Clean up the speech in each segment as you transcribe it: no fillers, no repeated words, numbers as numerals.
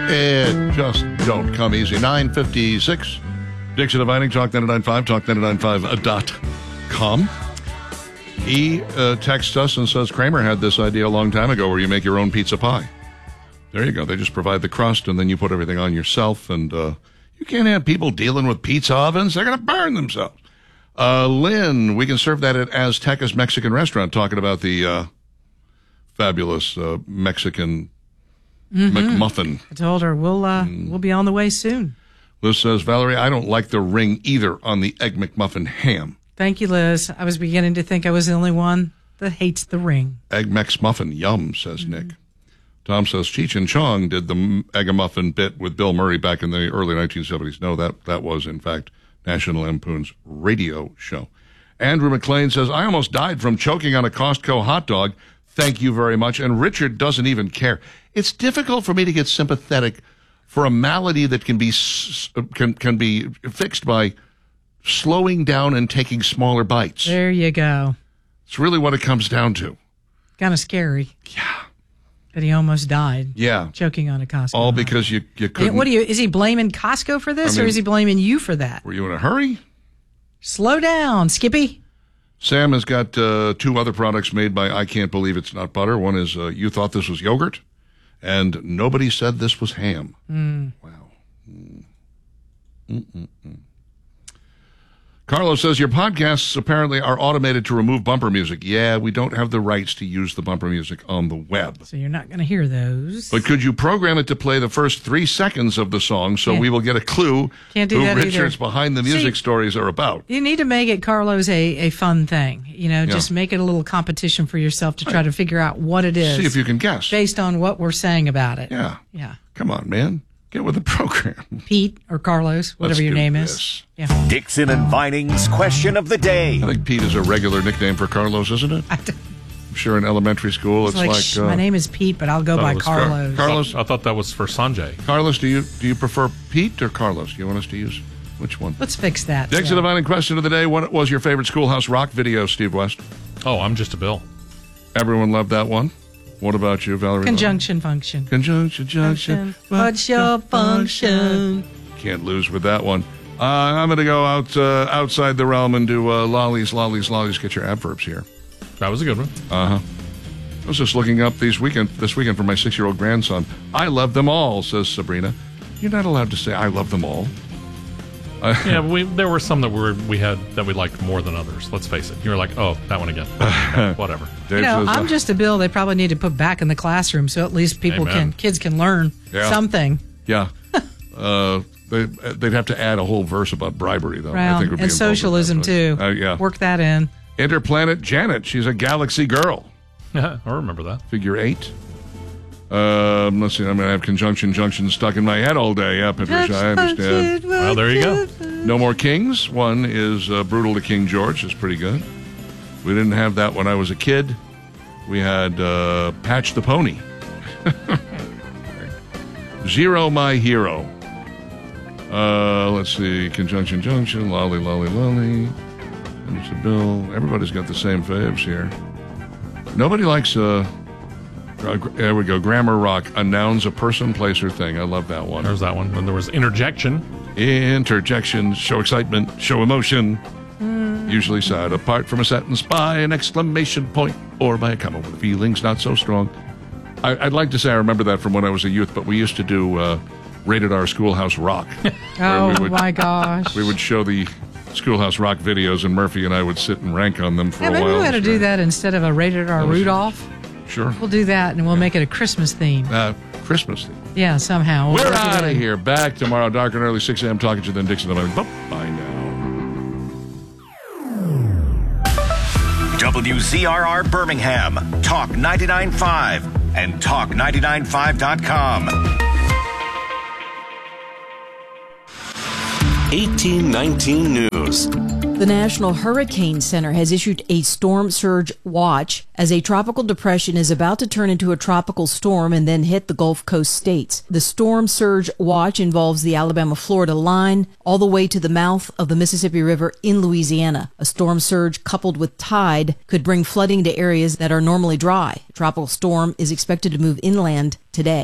It just don't come easy. 9:56. Dixon Dividing, Talk 99.5, talk995.com. He texts us and says Kramer had this idea a long time ago where you make your own pizza pie. There you go. They just provide the crust and then you put everything on yourself. And you can't have people dealing with pizza ovens. They're going to burn themselves. Lynn, we can serve that at Azteca's Mexican restaurant, talking about the fabulous Mexican McMuffin. I told her we'll be on the way soon. Liz says, Valerie, I don't like the ring either on the Egg McMuffin ham. Thank you, Liz. I was beginning to think I was the only one that hates the ring. Egg McMuffin, yum, says Nick. Tom says, Cheech and Chong did the Egg-a-Muffin bit with Bill Murray back in the early 1970s. No, that was, in fact, National Lampoon's radio show. Andrew McLean says, I almost died from choking on a Costco hot dog. Thank you very much. And Richard doesn't even care. It's difficult for me to get sympathetic for a malady that can be fixed by slowing down and taking smaller bites. There you go. It's really what it comes down to. Kind of scary. Yeah. That he almost died. Yeah. Choking on a Costco. All because you couldn't. Is he blaming Costco for this, or is he blaming you for that? Were you in a hurry? Slow down, Skippy. Sam has got two other products made by I Can't Believe It's Not Butter. One is You Thought This Was Yogurt, and Nobody Said This Was Ham. Wow. Carlos says, your podcasts apparently are automated to remove bumper music. Yeah, we don't have the rights to use the bumper music on the web. So you're not going to hear those. But could you program it to play the first 3 seconds of the song so we will get a clue Can't do who that Richard's either. behind the music stories are about? You need to make it, Carlos, a fun thing. Just make it a little competition for yourself to try to figure out what it is. See if you can guess. Based on what we're saying about it. Yeah. Yeah. Come on, man. Get with the program. Pete or Carlos, whatever your name is. Yeah. Dixon and Vining's question of the day. I think Pete is a regular nickname for Carlos, isn't it? I'm sure in elementary school it's like my name is Pete, but I'll go by Carlos. Carlos, I thought that was for Sanjay. Carlos, do you prefer Pete or Carlos? Do you want us to use which one? Let's fix that. Dixon and Vining question of the day. What was your favorite Schoolhouse Rock video, Steve West? Oh, I'm Just a Bill. Everyone loved that one. What about you, Valerie? Conjunction function. Conjunction junction. What's your function? Can't lose with that one. I'm going to go outside the realm and do lollies. Get your adverbs here. That was a good one. I was just looking up this weekend for my 6-year-old grandson. I love them all, says Sabrina. You're not allowed to say I love them all. Yeah, there were some that we had that we liked more than others. Let's face it. You were like, oh, that one again. Okay, whatever. Dave says, I'm just a bill they probably need to put back in the classroom so at least kids can learn something. Yeah. They'd have to add a whole verse about bribery, though. Well, I think would be and socialism, too. Yeah. Work that in. Interplanet Janet. She's a galaxy girl. I remember that. Figure 8. Let's see. I'm going to have conjunction junction stuck in my head all day. Yeah, Patricia, I understand. Well, there you go. No More Kings. One is Brutal to King George. It's pretty good. We didn't have that when I was a kid. We had Patch the Pony. Zero My Hero. Let's see. Conjunction junction. Lolly. There's a bill. Everybody's got the same faves here. Nobody likes there we go. Grammar Rock. A noun's a person, place, or thing. I love that one. There's that one. Then there was interjection. Interjection. Show excitement. Show emotion. Usually side apart from a sentence by an exclamation point or by a comma with feelings not so strong. I'd like to say I remember that from when I was a youth, but we used to do Rated R Schoolhouse Rock. My gosh. We would show the Schoolhouse Rock videos, and Murphy and I would sit and rank on them for a while. Maybe we ought to do that instead of a Rated R Rudolph. Sure. We'll do that, and we'll make it a Christmas theme. Christmas theme. Yeah, somehow. We're out of here. Back tomorrow, dark and early, 6 a.m. Talking to you then, Dixon. Bye now. WZRR Birmingham, Talk 99.5, and Talk995.com. 1819 News. The National Hurricane Center has issued a storm surge watch as a tropical depression is about to turn into a tropical storm and then hit the Gulf Coast states. The storm surge watch involves the Alabama-Florida line all the way to the mouth of the Mississippi River in Louisiana. A storm surge coupled with tide could bring flooding to areas that are normally dry. A tropical storm is expected to move inland today.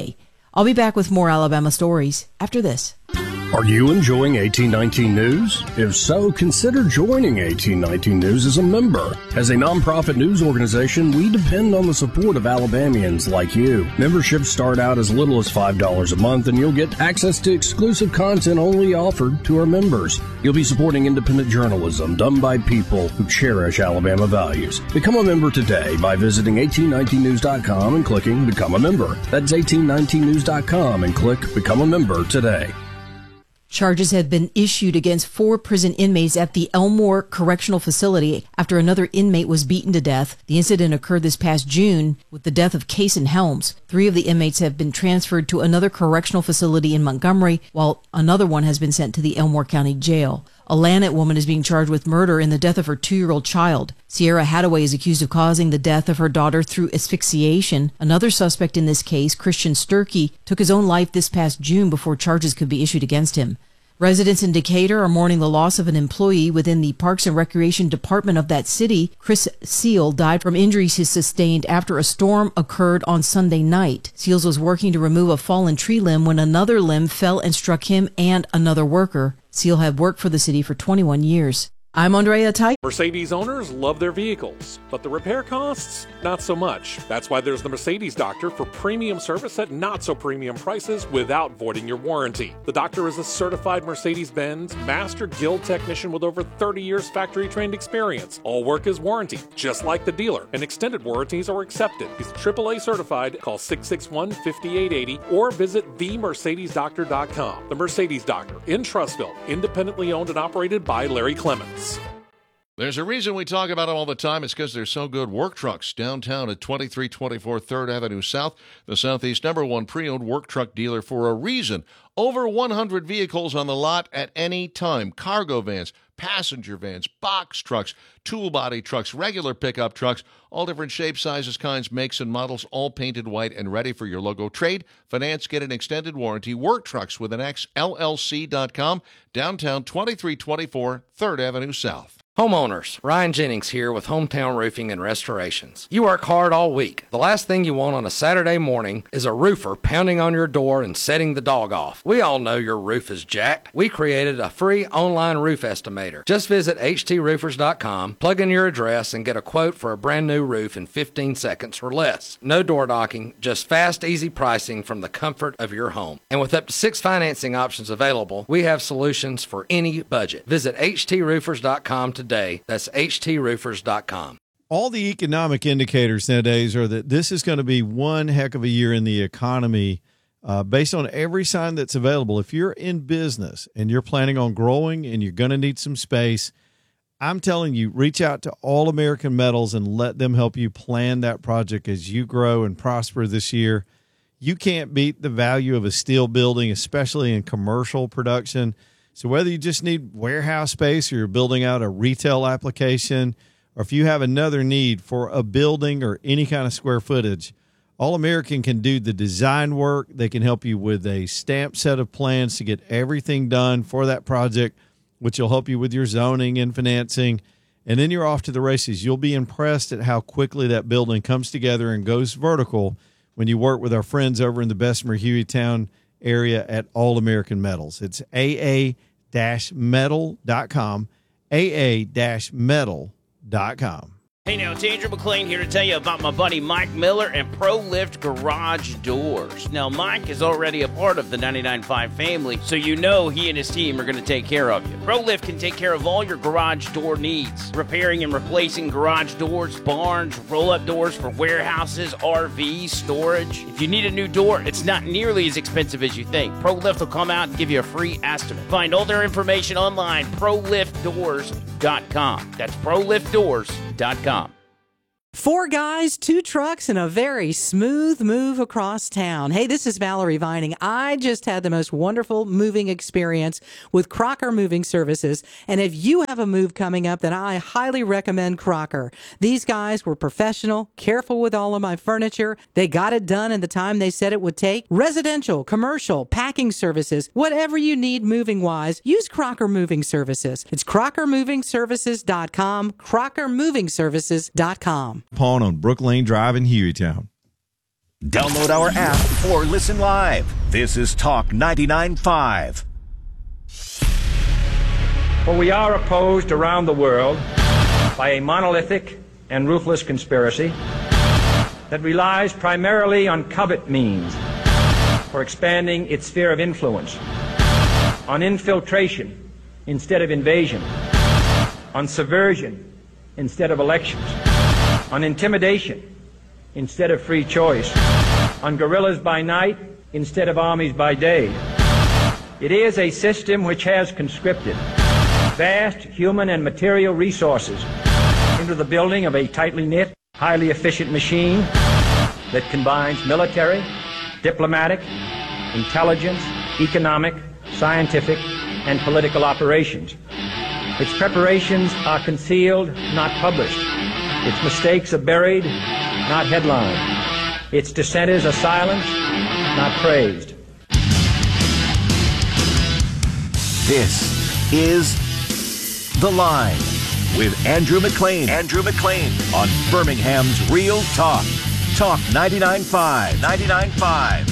I'll be back with more Alabama stories after this. Are you enjoying 1819 News? If so, consider joining 1819 News as a member. As a nonprofit news organization, we depend on the support of Alabamians like you. Memberships start out as little as $5 a month, and you'll get access to exclusive content only offered to our members. You'll be supporting independent journalism done by people who cherish Alabama values. Become a member today by visiting 1819news.com and clicking Become a Member. That's 1819news.com and click Become a Member today. Charges have been issued against 4 prison inmates at the Elmore Correctional Facility after another inmate was beaten to death. The incident occurred this past June with the death of Kason Helms. 3 of the inmates have been transferred to another correctional facility in Montgomery, while another one has been sent to the Elmore County Jail. A Lanett woman is being charged with murder in the death of her 2-year-old child. Sierra Hadaway is accused of causing the death of her daughter through asphyxiation. Another suspect in this case, Christian Sturkey, took his own life this past June before charges could be issued against him. Residents in Decatur are mourning the loss of an employee within the Parks and Recreation Department of that city. Chris Seal died from injuries he sustained after a storm occurred on Sunday night. Seals was working to remove a fallen tree limb when another limb fell and struck him and another worker. Seal had worked for the city for 21 years. I'm Andrea Tyke. Mercedes owners love their vehicles, but the repair costs, not so much. That's why there's the Mercedes Doctor for premium service at not so premium prices without voiding your warranty. The Doctor is a certified Mercedes-Benz Master Guild technician with over 30 years factory trained experience. All work is warranty, just like the dealer, and extended warranties are accepted. He's AAA certified. Call 661-5880 or visit themercedesdoctor.com. The Mercedes Doctor in Trussville, independently owned and operated by Larry Clements. There's a reason we talk about them all the time. It's because they're so good. Work Trucks, downtown at 2324 3rd Avenue South, the Southeast #1 pre-owned work truck dealer for a reason. Over 100 vehicles on the lot at any time. Cargo vans, passenger vans, box trucks, tool body trucks, regular pickup trucks, all different shapes, sizes, kinds, makes, and models, all painted white and ready for your logo. Trade, finance, get an extended warranty. Work Trucks with an X, LLC.com, downtown 2324 3rd Avenue South. Homeowners, Ryan Jennings here with Hometown Roofing and Restorations. You work hard all week. The last thing you want on a Saturday morning is a roofer pounding on your door and setting the dog off. We all know your roof is jacked. We created a free online roof estimator. Just visit htsroofers.com, plug in your address, and get a quote for a brand new roof in 15 seconds or less. No door knocking, just fast, easy pricing from the comfort of your home. And with up to 6 financing options available, we have solutions for any budget. Visit htsroofers.com today. That's htsroofers.com. All the economic indicators nowadays are that this is going to be one heck of a year in the economy based on every sign that's available. If you're in business and you're planning on growing and you're going to need some space, I'm telling you, reach out to All American Metals and let them help you plan that project as you grow and prosper this year. You can't beat the value of a steel building, especially in commercial production. So whether you just need warehouse space or you're building out a retail application, or if you have another need for a building or any kind of square footage, All American can do the design work. They can help you with a stamped set of plans to get everything done for that project, which will help you with your zoning and financing. And then you're off to the races. You'll be impressed at how quickly that building comes together and goes vertical when you work with our friends over in the Bessemer Hueytown area at All American Metals. It's aa-metal.com, aa-metal.com. Hey now, it's Andrew McLean here to tell you about my buddy Mike Miller and ProLift Garage Doors. Now, Mike is already a part of the 99.5 family, so you know he and his team are going to take care of you. ProLift can take care of all your garage door needs, repairing and replacing garage doors, barns, roll-up doors for warehouses, RVs, storage. If you need a new door, it's not nearly as expensive as you think. ProLift will come out and give you a free estimate. Find all their information online, proliftdoors.com. That's proliftdoors.com. 4 guys, 2 trucks, and a very smooth move across town. Hey, this is Valerie Vining. I just had the most wonderful moving experience with Crocker Moving Services. And if you have a move coming up, then I highly recommend Crocker. These guys were professional, careful with all of my furniture. They got it done in the time they said it would take. Residential, commercial, packing services, whatever you need moving-wise, use Crocker Moving Services. It's crockermovingservices.com, crockermovingservices.com. Pawn on Brook Lane Drive in Hueytown. Download our app or listen live. This is Talk 99.5. For we are opposed around the world by a monolithic and ruthless conspiracy that relies primarily on covert means for expanding its sphere of influence, on infiltration instead of invasion, on subversion instead of elections, on intimidation instead of free choice, on guerrillas by night instead of armies by day. It is a system which has conscripted vast human and material resources into the building of a tightly knit, highly efficient machine that combines military, diplomatic, intelligence, economic, scientific, and political operations. Its preparations are concealed, not published. Its mistakes are buried, not headlined. Its dissenters are silenced, not praised. This is The Line with Andrew McLean. Andrew McLean on Birmingham's Real Talk. Talk 99.5. 99.5.